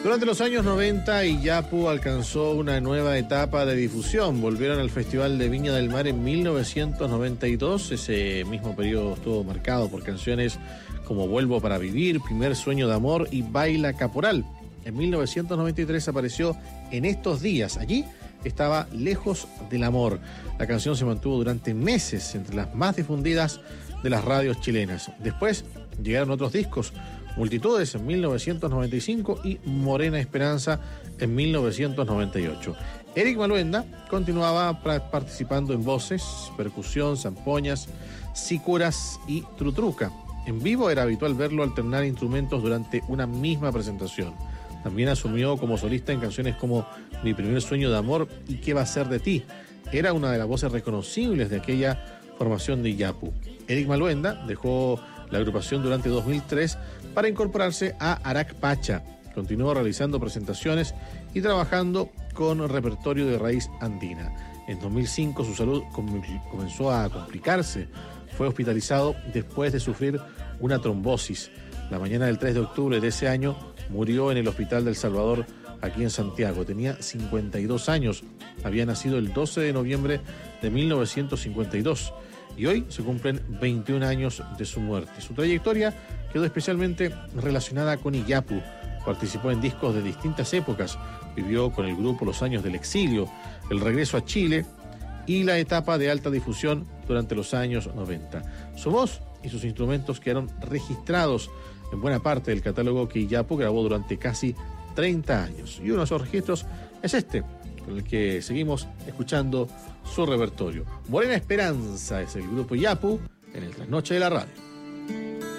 Durante los años 90, Iyapu alcanzó una nueva etapa de difusión. Volvieron al Festival de Viña del Mar en 1992. Ese mismo periodo estuvo marcado por canciones como Vuelvo para Vivir, Primer Sueño de Amor y Baila Caporal. En 1993 apareció En Estos Días. Allí estaba Lejos del Amor. La canción se mantuvo durante meses entre las más difundidas de las radios chilenas. Después llegaron otros discos, Multitudes en 1995 y Morena Esperanza en 1998. Eric Maluenda continuaba participando en voces, percusión, zampoñas, sicuras y trutruca. En vivo era habitual verlo alternar instrumentos durante una misma presentación. También asumió como solista en canciones como Mi Primer Sueño de Amor y ¿Qué va a ser de ti? Era una de las voces reconocibles de aquella formación de Iyapu. Eric Maluenda dejó la agrupación durante 2003 para incorporarse a Arac Pacha. Continuó realizando presentaciones y trabajando con repertorio de raíz andina. En 2005 su salud comenzó a complicarse. Fue hospitalizado después de sufrir una trombosis. La mañana del 3 de octubre de ese año murió en el Hospital del Salvador, aquí en Santiago. Tenía 52 años. Había nacido el 12 de noviembre de 1952. Y hoy se cumplen 21 años de su muerte. Su trayectoria quedó especialmente relacionada con Iyapu. Participó en discos de distintas épocas. Vivió con el grupo los años del exilio, el regreso a Chile y la etapa de alta difusión durante los años 90. Su voz y sus instrumentos quedaron registrados en buena parte del catálogo que Iyapu grabó durante casi 30 años. Y uno de esos registros es este, con el que seguimos escuchando su repertorio. Morena Esperanza es el grupo Iyapu en el Trasnoche de la Radio.